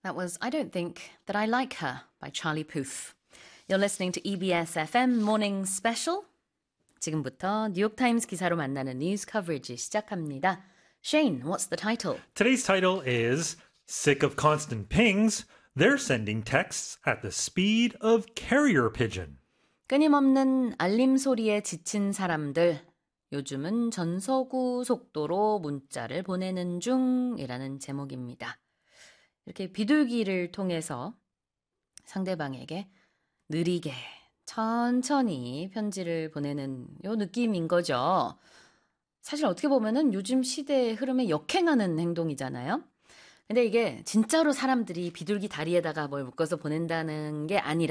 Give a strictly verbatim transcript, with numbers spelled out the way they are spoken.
That was I Don't Think That I Like Her by Charlie Puth. You're listening to E B S F M Morning Special. 지금부터 뉴욕타임스 기사로 만나는 뉴스 커버리지 시작합니다. Shane, what's the title? Today's title is Sick of Constant Pings, They're Sending Texts at the Speed of Carrier Pigeon. 끊임없는 알림 소리에 지친 사람들, 요즘은 전서구 속도로 문자를 보내는 중이라는 제목입니다. 이렇게 비둘기를 통해서 상대방에게 느리게 천천히 편지를 보내는 요 느낌인 거죠. 사실 어떻게 보면은 요즘 시대의 흐름에 역행하는 행동이잖아요. 근데 이게 진짜로 사람들이 비둘기 다리에다가 뭘 묶어서 보낸다는 게 아니라